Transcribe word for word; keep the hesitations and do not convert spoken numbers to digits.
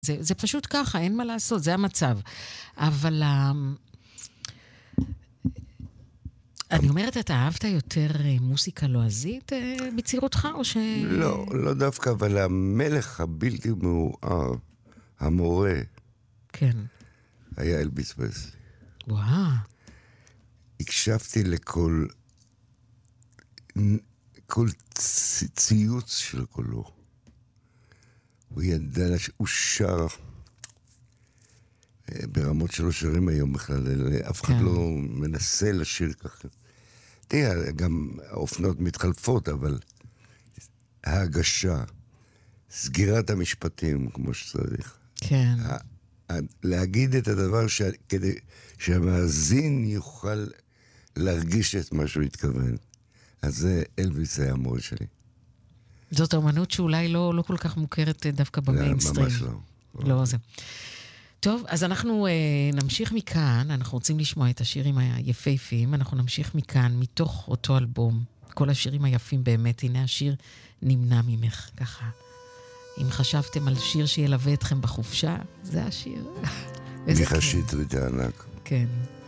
זה, זה פשוט ככה, אין מה לעשות, זה המצב. אבל אני אומרת, אתה אהבת יותר מוסיקה לועזית בצעירותך, או ש... לא, לא דווקא, אבל המלך הבלתי מעורער, המורה, כן. היה אלביס פרסלי. וואו. הקשבתי לכל כל ציוץ של קולו. הוא ידע, הוא שר ברמות שלא שרים היום בכלל, אף אחד לא מנסה לשיר ככה. תראה, גם האופנות מתחלפות, אבל ההגשה, סגירת המשפטים, כמו שצריך. כן. להגיד את הדבר ש... כדי שהמאזין יוכל להרגיש את מה שהוא התכוון. אז זה אלביס היה המורה שלי. זאת האמנות שאולי לא, לא כל כך מוכרת דווקא במיינסטרים. ממש לא. לא זה. טוב, אז אנחנו אה, נמשיך מכאן, אנחנו רוצים לשמוע את השירים היפהפיים, אנחנו נמשיך מכאן, מתוך אותו אלבום, כל השירים היפים באמת, הנה השיר נמנע ממך, ככה. אם חשבתם על שיר שילווה אתכם בחופשה, זה השיר. מיכה שטרית הענק. כן.